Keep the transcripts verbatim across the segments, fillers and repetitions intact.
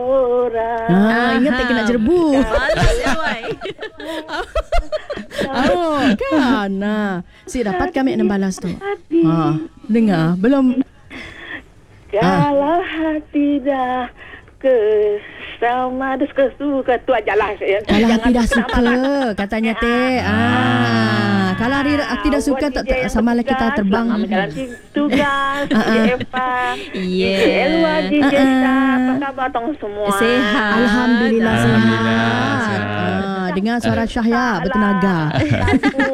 orang. Ah, ingat tak kena jerbu. Balas ya, Wai. Oh, kan. Nah, si dapat kami nak balas tu. Ha, dengar belum? Kalau hati dah ke sama ada suka tu ajalah. Kalau hati dah suka, katanya teh. Ah, kalau hari hati dah suka tak tak- sama lah kita terbang. Menjalani tugas, D J Eva, D J Yeah. Elwa, D J Ah, ah. Star, apa khabar tong semua? Sehat. Alhamdulillah Alhamdulillah, sihat. sihat. Ah, dengar suara Syahya bertenaga. Lagu,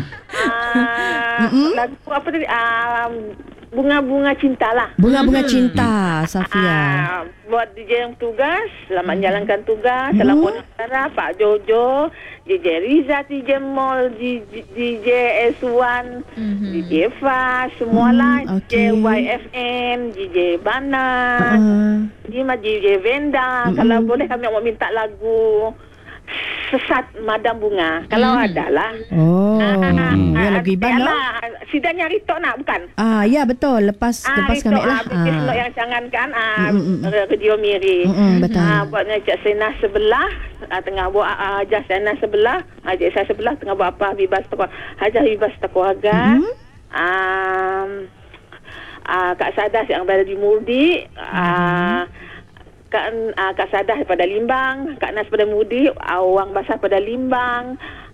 ah, lagu apa tadi? Ah, bunga-bunga cinta lah. Bunga-bunga cinta, Safia. Ah, buat D J yang tugas, selamat menjalankan tugas. Salam pun Sarah, Pak Jojo, D J Riza, D J Mall, D J, D J S satu, D J Eva, semualah, Hmm, D J okey. Y F N, D J Bana, Ah. Dima, D J Venda. Kalau boleh kami mau minta lagu Sesat Madam Bunga. Kalau ada lah. Oh, ya lagu Iban lah. Sidang nyari tok nak bukan? Ah, ya betul. Lepas lepas kami lah. Bisnis Ah. yang jangan kan ah, Mm, mm, mm. radio Miri. Mm, mm, betul. Ah, buatnya Cik Sena sebelah, ah, tengah buat ah, Hajah Sena sebelah, ah, Cik saya sebelah tengah buat apa Habibas Taqwa. Hajah Habibas Taqwaga. Mm. Um, ah, Kak Sadas yang berada di Murdi, ah, Kak, uh, Kak Sadah pada Limbang, Kak Nas pada Mudi, Awang Basah pada Limbang,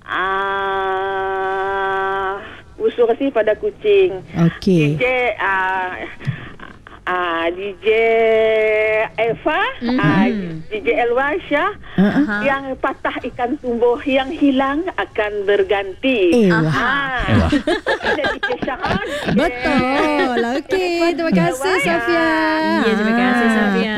uh, Usul Kasih pada Kucing. Okey. D J uh, uh, D J Eva, Mhm. uh, D J Elwasha, Uh-uh. yang patah ikan tumbuh, yang hilang akan berganti. Ewa. Ah, ada D J Syahan. Betul. Okey, terima kasih Safia. Ya, terima kasih Safia.